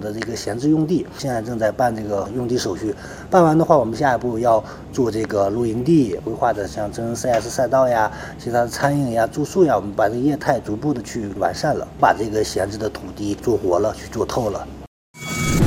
的这个闲置用地，现在正在办这个用地手续。办完的话，我们下一步要做这个露营地规划的，像真人 CS 赛道呀、其他的餐饮呀、住宿呀，我们把这个业态逐步的去完善了，把这个闲置的土地做活了，去做透了。